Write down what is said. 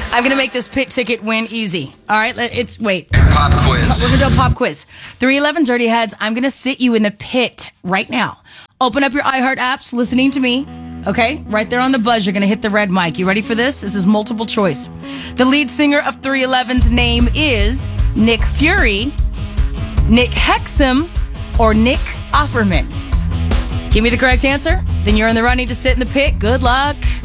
I'm going to make this pit ticket win easy. All right, wait. Pop quiz. We're going to do a pop quiz. 311 Dirty Heads, I'm going to sit you in the pit right now. Open up your iHeart apps, listening to me. Okay? Right there on the buzz, you're going to hit the red mic. You ready for this? This is multiple choice. The lead singer of 311's name is Nick Fury, Nick Hexum, or Nick Offerman. Give me the correct answer. Then you're in the running to sit in the pit. Good luck.